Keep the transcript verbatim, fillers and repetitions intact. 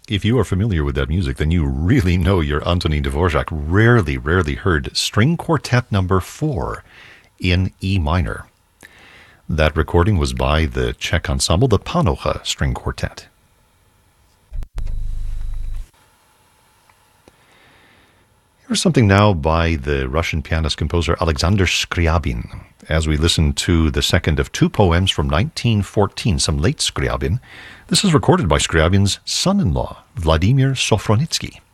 If you are familiar with that music, then you really know your Antonin Dvorak. Rarely, rarely heard String Quartet number four in E minor. That recording was by the Czech ensemble, the Panocha String Quartet. Here's something now by the Russian pianist-composer Alexander Scriabin, as we listen to the second of two poems from nineteen fourteen, some late Scriabin. This is recorded by Scriabin's son-in-law, Vladimir Sofronitsky.